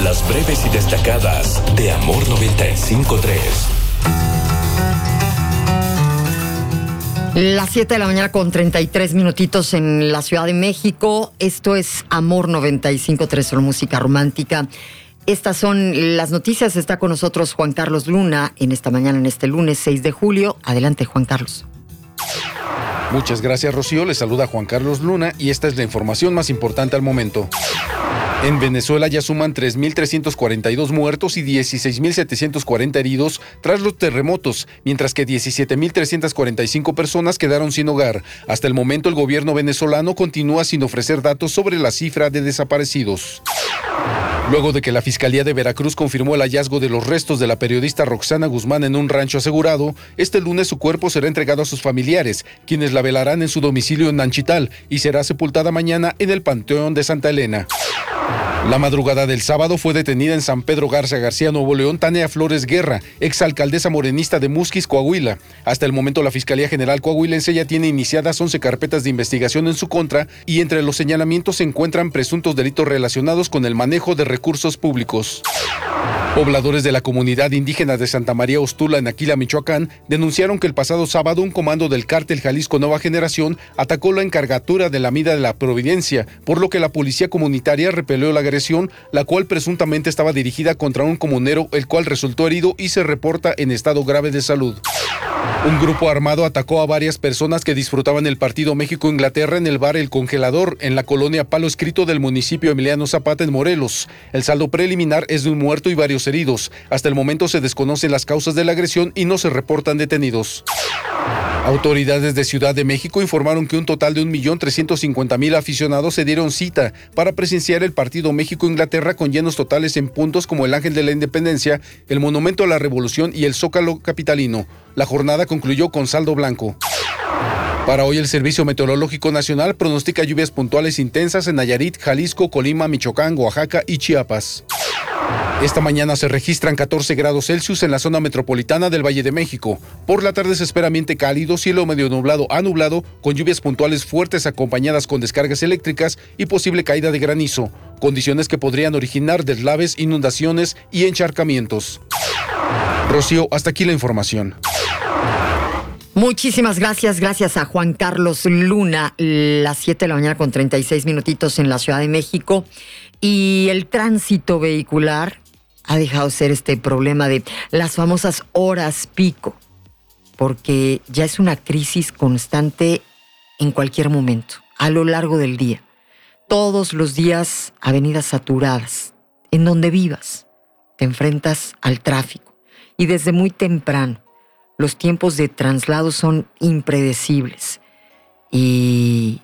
Las breves y destacadas de Amor 95.3. Las 7 de la mañana con 33 minutitos en la Ciudad de México. Esto es Amor 95.3, solo música romántica. Estas son las noticias. Está con nosotros Juan Carlos Luna en esta mañana, en este lunes 6 de julio. Adelante, Juan Carlos. Muchas gracias, Rocío. Les saluda Juan Carlos Luna y esta es la información más importante al momento. En Venezuela ya suman 3.342 muertos y 16.740 heridos tras los terremotos, mientras que 17.345 personas quedaron sin hogar. Hasta el momento, el gobierno venezolano continúa sin ofrecer datos sobre la cifra de desaparecidos. Luego de que la Fiscalía de Veracruz confirmó el hallazgo de los restos de la periodista Roxana Guzmán en un rancho asegurado, este lunes su cuerpo será entregado a sus familiares, quienes la velarán en su domicilio en Nanchital y será sepultada mañana en el Panteón de Santa Elena. La madrugada del sábado fue detenida en San Pedro Garza García, Nuevo León, Tania Flores Guerra, exalcaldesa morenista de Musquis, Coahuila. Hasta el momento, la Fiscalía General Coahuilense ya tiene iniciadas 11 carpetas de investigación en su contra y entre los señalamientos se encuentran presuntos delitos relacionados con el manejo de recursos públicos. Pobladores de la comunidad indígena de Santa María Ostula en Aquila, Michoacán, denunciaron que el pasado sábado un comando del cártel Jalisco Nueva Generación atacó la encargatura de la Mina de la Providencia, por lo que la policía comunitaria repelió la agresión, la cual presuntamente estaba dirigida contra un comunero, el cual resultó herido y se reporta en estado grave de salud. Un grupo armado atacó a varias personas que disfrutaban el partido México-Inglaterra en el bar El Congelador, en la colonia Palo Escrito del municipio Emiliano Zapata, en Morelos. El saldo preliminar es de un muerto y varios heridos. Hasta el momento se desconocen las causas de la agresión y no se reportan detenidos. Autoridades de Ciudad de México informaron que un total de 1.350.000 aficionados se dieron cita para presenciar el partido México-Inglaterra con llenos totales en puntos como el Ángel de la Independencia, el Monumento a la Revolución y el Zócalo capitalino. La jornada concluyó con saldo blanco. Para hoy, el Servicio Meteorológico Nacional pronostica lluvias puntuales intensas en Nayarit, Jalisco, Colima, Michoacán, Oaxaca y Chiapas. Esta mañana se registran 14 grados Celsius en la zona metropolitana del Valle de México. Por la tarde se espera ambiente cálido, cielo medio nublado a nublado, con lluvias puntuales fuertes acompañadas con descargas eléctricas y posible caída de granizo, condiciones que podrían originar deslaves, inundaciones y encharcamientos. Rocío, hasta aquí la información. Muchísimas gracias. Gracias a Juan Carlos Luna. Las 7 de la mañana con 36 minutitos en la Ciudad de México. Y el tránsito vehicular ha dejado de ser este problema de las famosas horas pico, porque ya es una crisis constante en cualquier momento, a lo largo del día. Todos los días, avenidas saturadas. En donde vivas, te enfrentas al tráfico. Y desde muy temprano, los tiempos de traslado son impredecibles. Y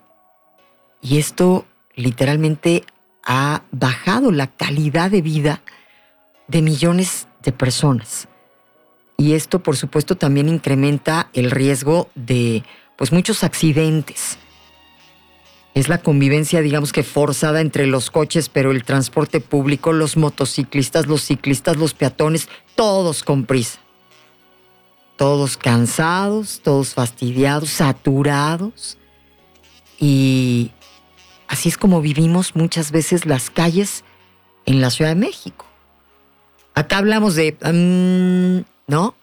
esto literalmente ha bajado la calidad de vida de millones de personas. Y esto, por supuesto, también incrementa el riesgo de muchos accidentes. Es la convivencia, digamos que forzada entre los coches, pero el transporte público, los motociclistas, los ciclistas, los peatones, todos con prisa. Todos cansados, todos fastidiados, saturados. Y así es como vivimos muchas veces las calles en la Ciudad de México. Acá hablamos de, ¿no?